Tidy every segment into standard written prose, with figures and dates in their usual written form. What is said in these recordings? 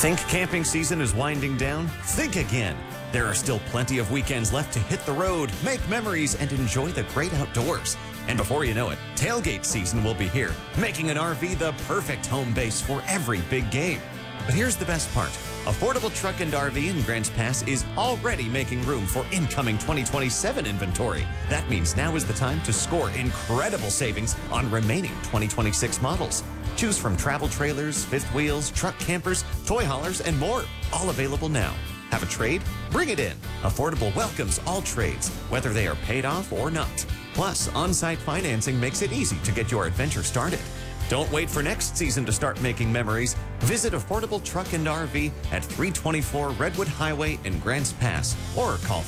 Think camping season is winding down? Think again. There are still plenty of weekends left to hit the road, make memories, and enjoy the great outdoors. And before you know it, tailgate season will be here, making an RV the perfect home base for every big game. But here's the best part. Affordable Truck and RV in Grants Pass is already making room for incoming 2027 inventory. That means now is the time to score incredible savings on remaining 2026 models. Choose from travel trailers, fifth wheels, truck campers, toy haulers, and more. All available now. Have a trade? Bring it in. Affordable welcomes all trades, whether they are paid off or not. Plus, on-site financing makes it easy to get your adventure started. Don't wait for next season to start making memories. Visit Affordable Truck and RV at 324 Redwood Highway in Grants Pass or call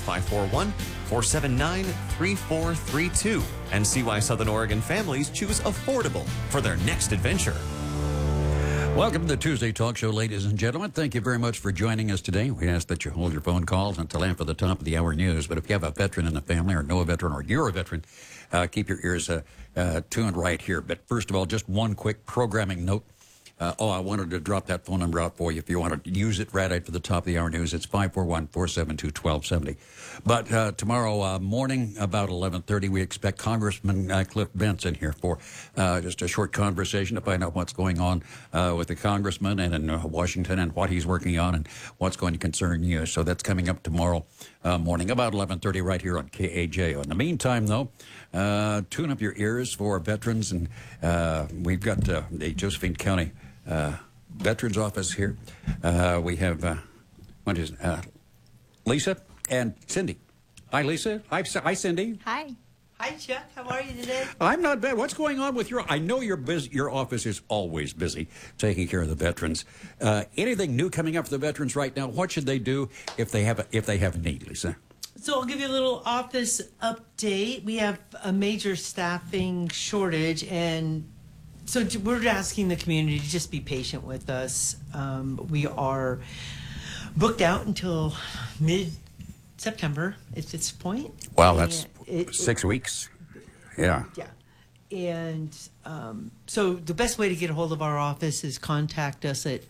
541-479-3432 and see why Southern Oregon families choose affordable for their next adventure. Welcome to the Tuesday Talk Show, ladies and gentlemen. Thank you very much for joining us today. We ask that you hold your phone calls until after the top of the hour news. But if you have a veteran in the family or know a veteran or you're a veteran, keep your ears tuned right here. But first of all, just one quick programming note. I wanted to drop that phone number out for you if you want to use it right after the top of the hour news. It's 541-472-1270. But tomorrow morning, about 11:30, we expect Congressman Cliff Benson here for just a short conversation to find out what's going on with the congressman and in Washington and what he's working on and what's going to concern you. So that's coming up tomorrow morning, about 11:30 right here on KAJO. In the meantime, though, tune up your ears for veterans, and we've got the Josephine County Veterans Office here. We have Lisa and Cindy. Hi, Lisa. Hi, Cindy. Hi. Hi, Chuck. How are you today? I'm not bad. What's going on with I know you're busy. Your office is always busy taking care of the veterans. Anything new coming up for the veterans right now? What should they do if they have a need, Lisa? So I'll give you a little office update. We have a major staffing shortage, and so we're asking the community to just be patient with us. We are booked out until mid-September at this point. Wow, that's 6 weeks. Yeah. Yeah. And so the best way to get a hold of our office is contact us at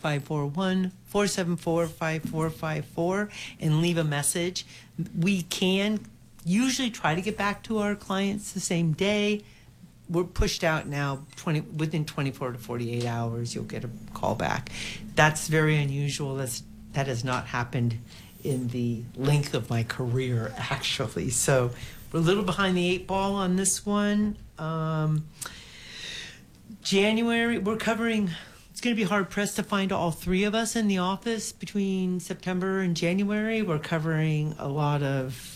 541-474-5454 and leave a message. We can usually try to get back to our clients the same day. We're pushed out now within 24 to 48 hours, you'll get a call back. That's very unusual. That has not happened in the length of my career, actually. So we're a little behind the eight ball on this one. January, we're covering, it's going to be hard pressed to find all three of us in the office between September and January. We're covering a lot of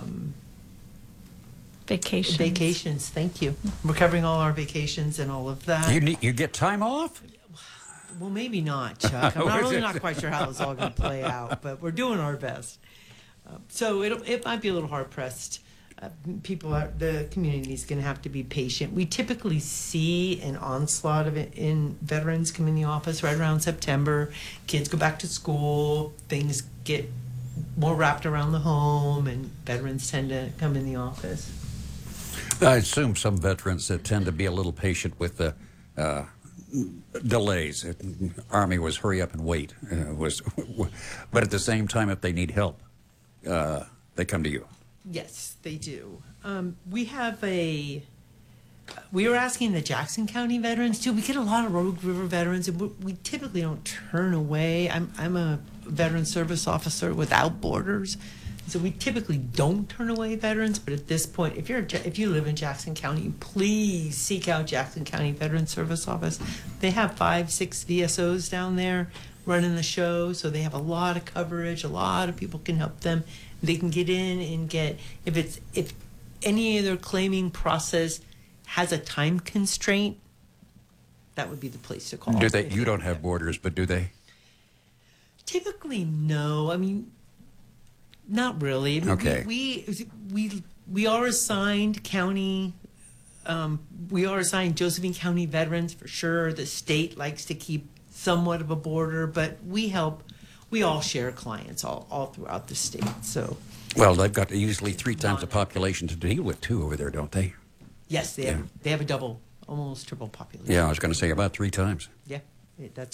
vacations. Thank you. We're covering all our vacations and all of that. You get time off? Well, maybe not, Chuck. I'm really not quite sure how it's all going to play out, but we're doing our best. So it might be a little hard pressed. The community is going to have to be patient. We typically see an onslaught of it in veterans come in the office right around September. Kids go back to school. Things get more wrapped around the home, and veterans tend to come in the office. I assume some veterans tend to be a little patient with the delays. Army was hurry up and wait. But at the same time, if they need help, they come to you. Yes, they do. We were asking the Jackson County veterans too. We get a lot of Rogue River veterans, and we typically don't turn away. I'm a veteran service officer without borders, so we typically don't turn away veterans. But at this point, if you live in Jackson County, please seek out Jackson County Veteran Service Office. They have 5-6 VSOs down there running the show, so they have a lot of coverage. A lot of people can help them. They can get in and get, if any of their claiming process has a time constraint, that would be the place to call. Do they? You don't have borders, but do they? Typically, no. I mean, not really. I mean, okay. We are assigned county. We are assigned Josephine County veterans for sure. The state likes to keep somewhat of a border, but we help. We all share clients all throughout the state. So, well, they've got usually 3 times the population to deal with too over there, don't they? Yes, they have a double, almost triple population. Yeah, I was going to say about 3 times. Yeah, that's